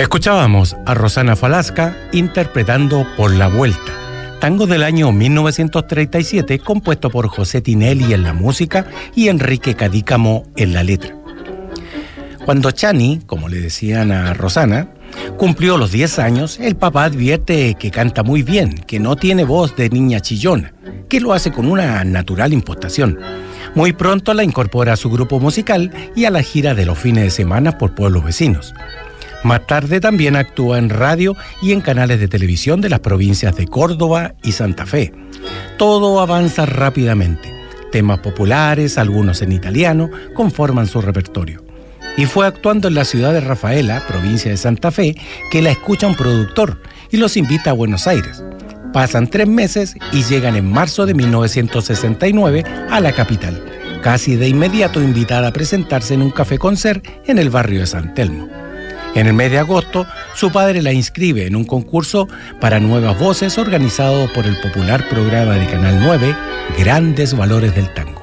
Escuchábamos a Rosana Falasca interpretando Por la Vuelta, tango del año 1937 compuesto por José Tinelli en la música y Enrique Cadícamo en la letra. Cuando Chani, como le decían a Rosana, cumplió los 10 años, el papá advierte que canta muy bien, que no tiene voz de niña chillona, que lo hace con una natural impostación. Muy pronto la incorpora a su grupo musical y a la gira de los fines de semana por pueblos vecinos. Más tarde también actúa en radio y en canales de televisión de las provincias de Córdoba y Santa Fe. Todo avanza rápidamente. Temas populares, algunos en italiano, conforman su repertorio. Y fue actuando en la ciudad de Rafaela, provincia de Santa Fe, que la escucha un productor y los invita a Buenos Aires. Pasan 3 meses y llegan en marzo de 1969 a la capital, casi de inmediato invitada a presentarse en un café-concert en el barrio de San Telmo. En el mes de agosto, su padre la inscribe en un concurso para nuevas voces organizado por el popular programa de Canal 9, Grandes Valores del Tango.